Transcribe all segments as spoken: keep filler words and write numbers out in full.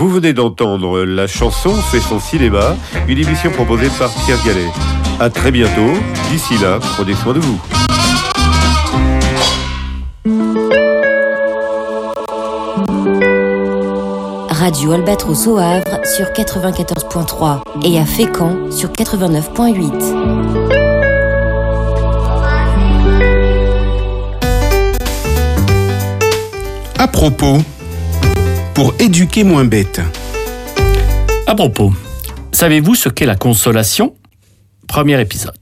Vous venez d'entendre La chanson fait son cinéma, une émission proposée par Pierre Gallet. À très bientôt. D'ici là, prenez soin de vous. Radio Albatros au Havre sur quatre-vingt-quatorze virgule trois et à Fécamp sur quatre-vingt-neuf virgule huit. À propos, pour éduquer moins bête. À propos, savez-vous ce qu'est la consolation ? Premier épisode.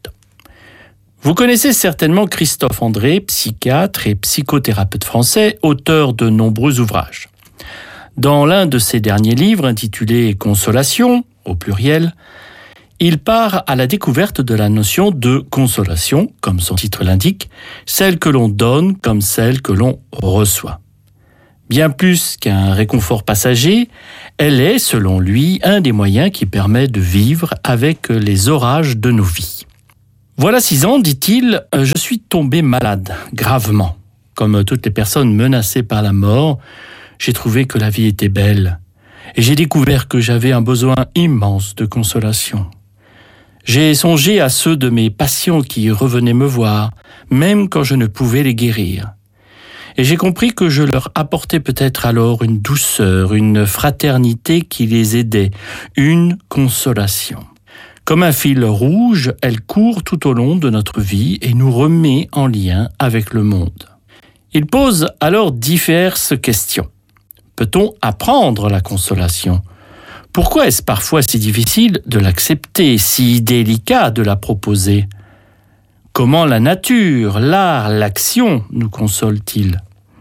Vous connaissez certainement Christophe André, psychiatre et psychothérapeute français, auteur de nombreux ouvrages. Dans l'un de ses derniers livres, intitulé « Consolation », au pluriel, il part à la découverte de la notion de consolation, comme son titre l'indique, celle que l'on donne comme celle que l'on reçoit. Bien plus qu'un réconfort passager, elle est, selon lui, un des moyens qui permet de vivre avec les orages de nos vies. Voilà six ans, dit-il, je suis tombé malade, gravement. Comme toutes les personnes menacées par la mort, j'ai trouvé que la vie était belle. Et j'ai découvert que j'avais un besoin immense de consolation. J'ai songé à ceux de mes patients qui revenaient me voir, même quand je ne pouvais les guérir. Et j'ai compris que je leur apportais peut-être alors une douceur, une fraternité qui les aidait, une consolation. Comme un fil rouge, elle court tout au long de notre vie et nous remet en lien avec le monde. Il pose alors diverses questions. Peut-on apprendre la consolation ? Pourquoi est-ce parfois si difficile de l'accepter, si délicat de la proposer ? Comment la nature, l'art, l'action nous consolent-ils ?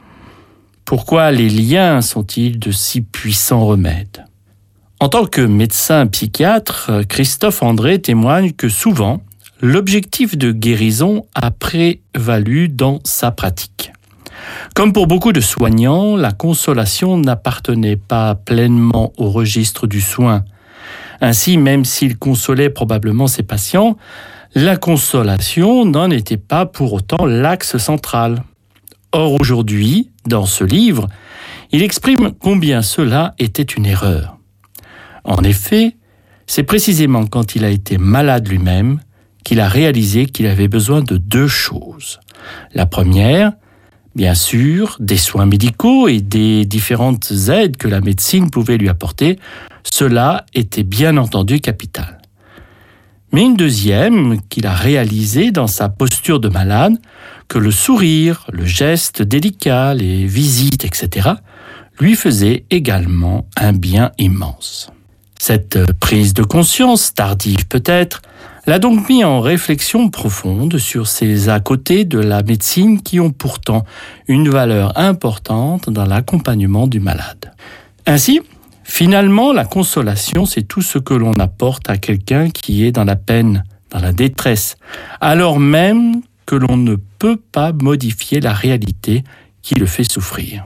Pourquoi les liens sont-ils de si puissants remèdes ? En tant que médecin psychiatre, Christophe André témoigne que souvent, l'objectif de guérison a prévalu dans sa pratique. Comme pour beaucoup de soignants, la consolation n'appartenait pas pleinement au registre du soin. Ainsi, même s'il consolait probablement ses patients, la consolation n'en était pas pour autant l'axe central. Or, aujourd'hui, dans ce livre, il exprime combien cela était une erreur. En effet, c'est précisément quand il a été malade lui-même qu'il a réalisé qu'il avait besoin de deux choses. La première, bien sûr, des soins médicaux et des différentes aides que la médecine pouvait lui apporter, cela était bien entendu capital. Mais une deuxième qu'il a réalisée dans sa posture de malade, que le sourire, le geste délicat, les visites, et cetera, lui faisaient également un bien immense. Cette prise de conscience, tardive peut-être, l'a donc mis en réflexion profonde sur ces à côté de la médecine qui ont pourtant une valeur importante dans l'accompagnement du malade. Ainsi, finalement, la consolation, c'est tout ce que l'on apporte à quelqu'un qui est dans la peine, dans la détresse, alors même que l'on ne peut pas modifier la réalité qui le fait souffrir.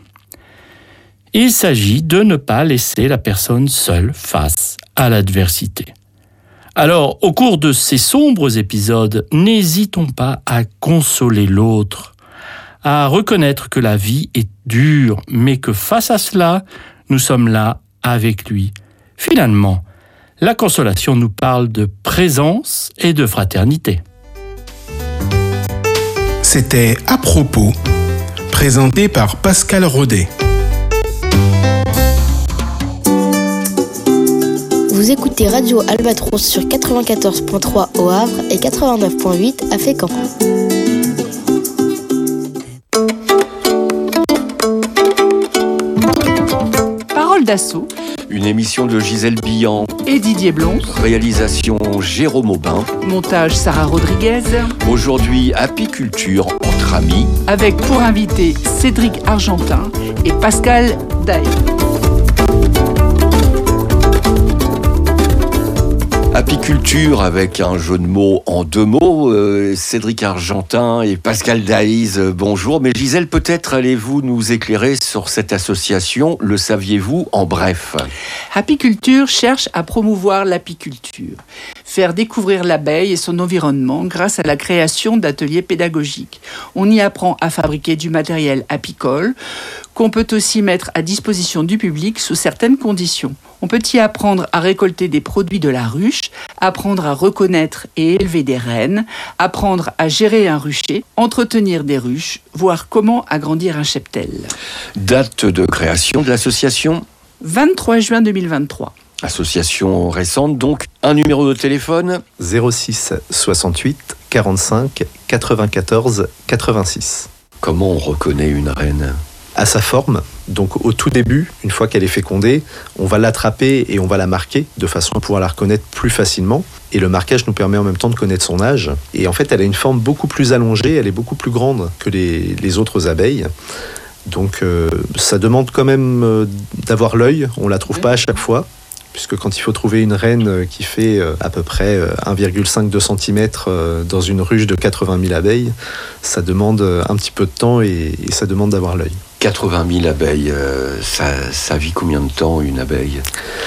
Il s'agit de ne pas laisser la personne seule face à l'adversité. Alors, au cours de ces sombres épisodes, n'hésitons pas à consoler l'autre, à reconnaître que la vie est dure, mais que face à cela, nous sommes là avec lui. Finalement, la consolation nous parle de présence et de fraternité. C'était À propos, présenté par Pascal Rodet. Vous écoutez Radio Albatros sur quatre-vingt-quatorze virgule trois au Havre et quatre-vingt-neuf virgule huit à Fécamp. Parole d'assaut. Une émission de Gisèle Billan et Didier Blonde. Réalisation Jérôme Aubin. Montage Sarah Rodriguez. Aujourd'hui, apiculture entre amis. Avec pour invité Cédric Argentin et Pascal Daé. Apiculture avec un jeu de mots en deux mots. Euh, Cédric Argentin et Pascal Daïs, euh, bonjour. Mais Gisèle, peut-être allez-vous nous éclairer sur cette association, le saviez-vous en bref ? Apiculture cherche à promouvoir l'apiculture, faire découvrir l'abeille et son environnement grâce à la création d'ateliers pédagogiques. On y apprend à fabriquer du matériel apicole, qu'on peut aussi mettre à disposition du public sous certaines conditions. On peut y apprendre à récolter des produits de la ruche, apprendre à reconnaître et élever des rennes, apprendre à gérer un rucher, entretenir des ruches, voir comment agrandir un cheptel. Date de création de l'association ? vingt-trois juin deux mille vingt-trois. Association récente, donc un numéro de téléphone ? zéro six soixante-huit quarante-cinq quatre-vingt-quatorze quatre-vingt-six. Comment on reconnaît une reine ? À sa forme, donc au tout début, une fois qu'elle est fécondée, on va l'attraper et on va la marquer de façon à pouvoir la reconnaître plus facilement. Et le marquage nous permet en même temps de connaître son âge. Et en fait, elle a une forme beaucoup plus allongée, elle est beaucoup plus grande que les, les autres abeilles. Donc euh, ça demande quand même euh, d'avoir l'œil, on ne la trouve pas à chaque fois. Puisque quand il faut trouver une reine qui fait à peu près un virgule cinq à deux centimètres dans une ruche de quatre-vingt mille abeilles, ça demande un petit peu de temps et, et ça demande d'avoir l'œil. quatre-vingt mille abeilles, euh, ça, ça vit combien de temps une abeille ?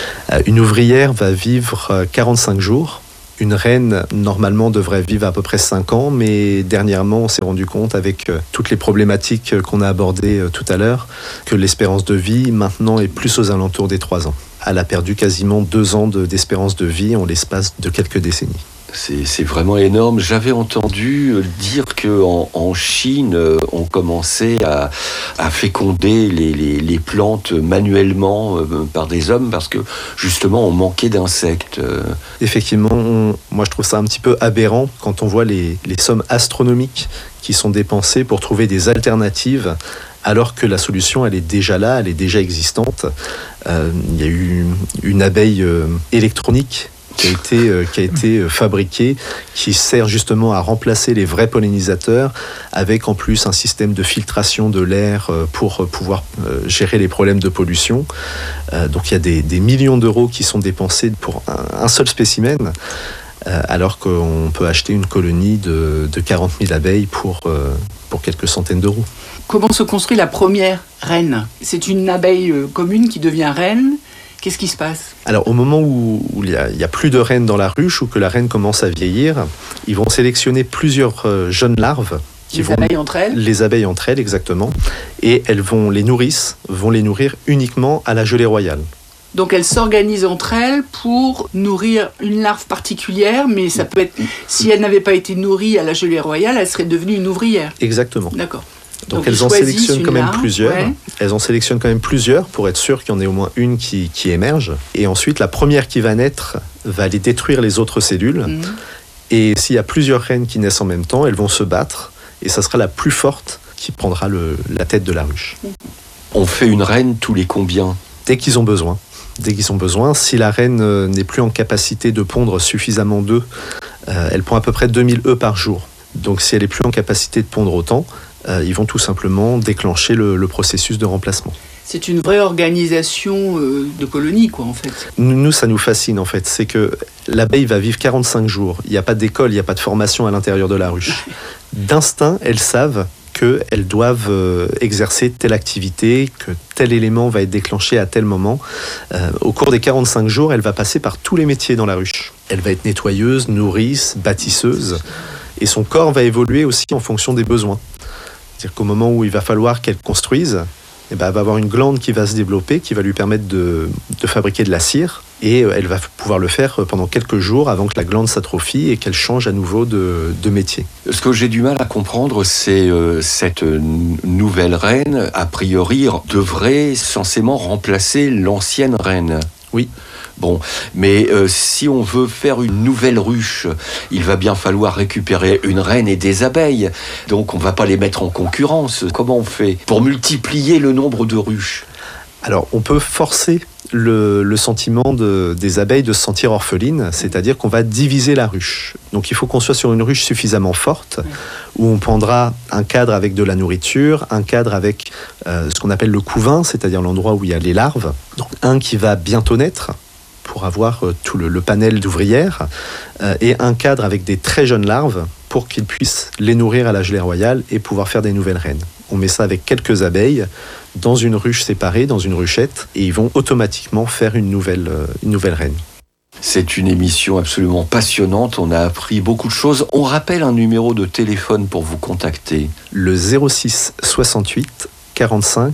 Une ouvrière va vivre quarante-cinq jours. Une reine, normalement, devrait vivre à peu près cinq ans, mais dernièrement, on s'est rendu compte, avec toutes les problématiques qu'on a abordées tout à l'heure, que l'espérance de vie, maintenant, est plus aux alentours des trois ans. Elle a perdu quasiment deux ans de, d'espérance de vie en l'espace de quelques décennies. C'est, c'est vraiment énorme. J'avais entendu dire qu'en en Chine, on commençait à, à féconder les, les, les plantes manuellement par des hommes parce que justement on manquait d'insectes. Effectivement, on, moi je trouve ça un petit peu aberrant quand on voit les, les sommes astronomiques qui sont dépensées pour trouver des alternatives alors que la solution elle est déjà là, elle est déjà existante. Euh, il y a eu une abeille euh, électronique qui a été, euh, qui a été fabriquée, qui sert justement à remplacer les vrais pollinisateurs, avec en plus un système de filtration de l'air euh, pour pouvoir euh, gérer les problèmes de pollution. Euh, donc il y a des, des millions d'euros qui sont dépensés pour un, un seul spécimen, euh, alors qu'on peut acheter une colonie de, de quarante mille abeilles pour, euh, pour quelques centaines d'euros. Comment se construit la première reine ? C'est une abeille commune qui devient reine. Qu'est-ce qui se passe ? Alors, au moment où, où il n'y a, a plus de reines dans la ruche, ou que la reine commence à vieillir, ils vont sélectionner plusieurs euh, jeunes larves. Qui les vont, abeilles entre elles ? Les abeilles entre elles, exactement. Et elles vont, les nourrices vont les nourrir uniquement à la gelée royale. Donc elles s'organisent entre elles pour nourrir une larve particulière, mais ça peut être, si elle n'avait pas été nourrie à la gelée royale, elle serait devenue une ouvrière. Exactement. D'accord. Donc, Donc elles en sélectionnent quand même larve, plusieurs. Ouais. Elles en sélectionnent quand même plusieurs pour être sûr qu'il y en ait au moins une qui, qui émerge. Et ensuite, la première qui va naître va aller détruire les autres cellules. Mmh. Et s'il y a plusieurs reines qui naissent en même temps, elles vont se battre. Et ça sera la plus forte qui prendra le, la tête de la ruche. Mmh. On fait une reine tous les combien ? Dès qu'ils ont besoin. Dès qu'ils ont besoin. Si la reine euh, n'est plus en capacité de pondre suffisamment d'œufs, euh, elle pond à peu près deux mille œufs par jour. Donc si elle n'est plus en capacité de pondre autant, euh, ils vont tout simplement déclencher le, le processus de remplacement. C'est une vraie organisation euh, de colonie, quoi, en fait. Nous, ça nous fascine, en fait. C'est que l'abeille va vivre quarante-cinq jours. Il n'y a pas d'école, il n'y a pas de formation à l'intérieur de la ruche. D'instinct, elles savent qu'elles doivent euh, exercer telle activité, que tel élément va être déclenché à tel moment. Euh, au cours des quarante-cinq jours, elle va passer par tous les métiers dans la ruche. Elle va être nettoyeuse, nourrice, bâtisseuse. Et son corps va évoluer aussi en fonction des besoins. C'est-à-dire qu'au moment où il va falloir qu'elle construise, eh ben, elle va avoir une glande qui va se développer, qui va lui permettre de, de fabriquer de la cire. Et elle va pouvoir le faire pendant quelques jours avant que la glande s'atrophie et qu'elle change à nouveau de, de métier. Ce que j'ai du mal à comprendre, c'est euh, cette nouvelle reine, a priori, devrait censément remplacer l'ancienne reine. Oui. Bon, mais euh, si on veut faire une nouvelle ruche, il va bien falloir récupérer une reine et des abeilles. Donc on ne va pas les mettre en concurrence. Comment on fait pour multiplier le nombre de ruches ? Alors on peut forcer le, le sentiment de, des abeilles de se sentir orphelines, c'est-à-dire qu'on va diviser la ruche. Donc il faut qu'on soit sur une ruche suffisamment forte, où on prendra un cadre avec de la nourriture, un cadre avec euh, ce qu'on appelle le couvain, c'est-à-dire l'endroit où il y a les larves. Donc un qui va bientôt naître, pour avoir tout le, le panel d'ouvrières, euh, et un cadre avec des très jeunes larves pour qu'ils puissent les nourrir à la gelée royale et pouvoir faire des nouvelles reines. On met ça avec quelques abeilles dans une ruche séparée, dans une ruchette, et ils vont automatiquement faire une nouvelle, euh, une nouvelle reine. C'est une émission absolument passionnante, on a appris beaucoup de choses. On rappelle un numéro de téléphone pour vous contacter. Le zéro six soixante-huit quarante-cinq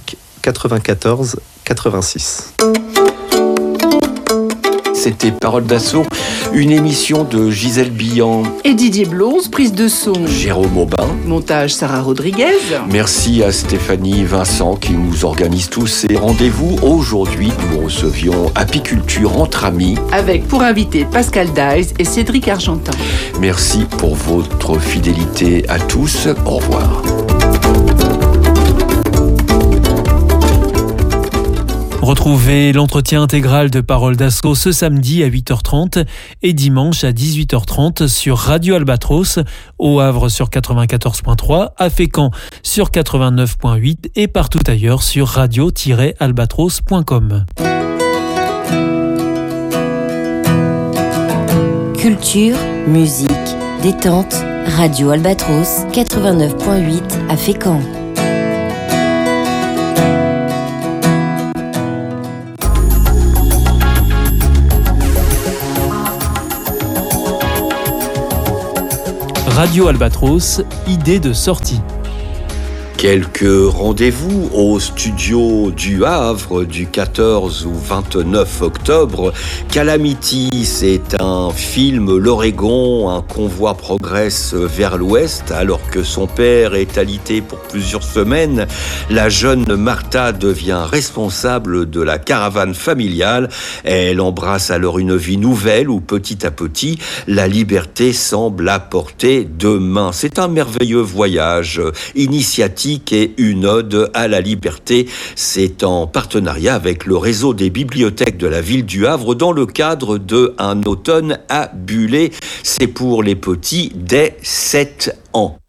quatre-vingt-quatorze quatre-vingt-six. C'était Parole d'Assaut, une émission de Gisèle Billan et Didier Blonze, prise de son Jérôme Aubin, montage Sarah Rodriguez. Merci à Stéphanie Vincent qui nous organise tous ces rendez-vous. Aujourd'hui, nous recevions Apiculture entre amis avec pour invité Pascal Days et Cédric Argentin. Merci pour votre fidélité à tous. Au revoir. Retrouvez l'entretien intégral de Parole d'Assaut ce samedi à huit heures trente et dimanche à dix-huit heures trente sur Radio Albatros, au Havre sur quatre-vingt-quatorze point trois, à Fécamp sur quatre-vingt-neuf point huit et partout ailleurs sur radio tiret albatros point com. Culture, musique, détente, Radio Albatros quatre-vingt-neuf point huit à Fécamp. Radio Albatros, idée de sortie. Quelques rendez-vous au studio du Havre du quatorze au vingt-neuf octobre. Calamity, c'est un film, l'Oregon, un convoi progresse vers l'ouest alors que son père est alité pour plusieurs semaines. La jeune Martha devient responsable de la caravane familiale. Elle embrasse alors une vie nouvelle où petit à petit, la liberté semble à portée de main. C'est un merveilleux voyage initiatique et une ode à la liberté. C'est en partenariat avec le réseau des bibliothèques de la ville du Havre dans le cadre de Un automne à Buller. C'est pour les petits dès sept ans.